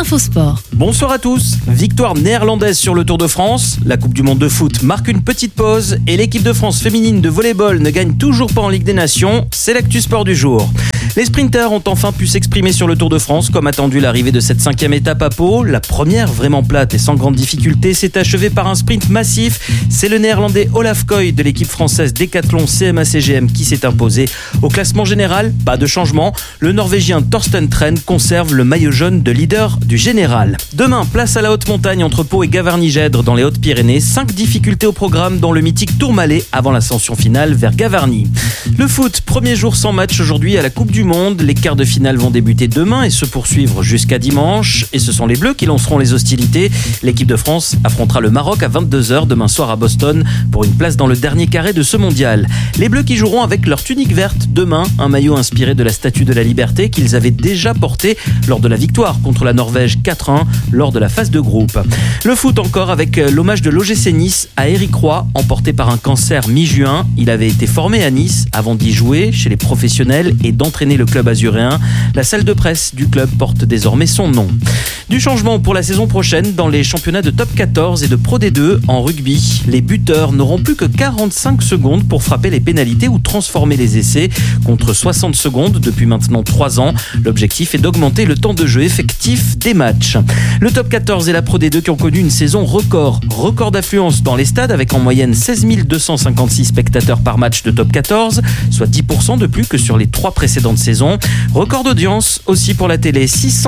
Infosport. Bonsoir à tous. Victoire néerlandaise sur le Tour de France. La Coupe du Monde de foot marque une petite pause et l'équipe de France féminine de volley-ball ne gagne toujours pas en Ligue des Nations. C'est l'actu sport du jour. Les sprinters ont enfin pu s'exprimer sur le Tour de France, comme attendu l'arrivée de cette 5e étape à Pau. La première, vraiment plate et sans grande difficulté, s'est achevée par un sprint massif. C'est le néerlandais Olaf Koy de l'équipe française Decathlon CMA-CGM qui s'est imposé. Au classement général, pas de changement. Le Norvégien Torsten Tren conserve le maillot jaune de leader du général. Demain, place à la haute montagne entre Pau et Gavarnie-Gèdre dans les Hautes-Pyrénées. 5 difficultés au programme dans le mythique Tourmalet avant l'ascension finale vers Gavarnie. Le foot, premier jour sans match aujourd'hui à la Coupe du Monde. Les quarts de finale vont débuter demain et se poursuivre jusqu'à dimanche. Et ce sont les Bleus qui lanceront les hostilités. L'équipe de France affrontera le Maroc à 22h demain soir à Boston pour une place dans le dernier carré de ce mondial. Les Bleus qui joueront avec leur tunique verte demain, un maillot inspiré de la Statue de la Liberté qu'ils avaient déjà porté lors de la victoire contre la Norvège 4-1 lors de la phase de groupe. Le foot encore avec l'hommage de l'OGC Nice à Éric Roy, emporté par un cancer mi-juin. Il avait été formé à Nice avant d'y jouer chez les professionnels et d'entraîner le club azuréen. La salle de presse du club porte désormais son nom. Du changement pour la saison prochaine dans les championnats de top 14 et de Pro D2 en rugby. Les buteurs n'auront plus que 45 secondes pour frapper les pénalités ou transformer les essais contre 60 secondes depuis maintenant 3 ans. L'objectif est d'augmenter le temps de jeu effectif des matchs. Le top 14 et la Pro D2 qui ont connu une saison record d'affluence dans les stades avec en moyenne 16 256 spectateurs par match de top 14, soit 10% de plus que sur les 3 précédentes saisons. Record d'audience aussi pour la télé,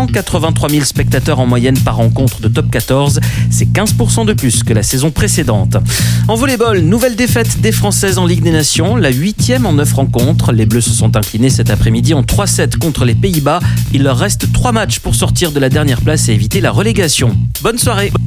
683 000 spectateurs en moyenne par rencontre de top 14, c'est 15% de plus que la saison précédente. En volleyball, nouvelle défaite des Françaises en Ligue des Nations, la 8e en 9 rencontres. Les Bleus se sont inclinés cet après-midi en 3-7 contre les Pays-Bas. Il leur reste 3 matchs pour sortir de la dernière place et éviter la relégation. Bonne soirée.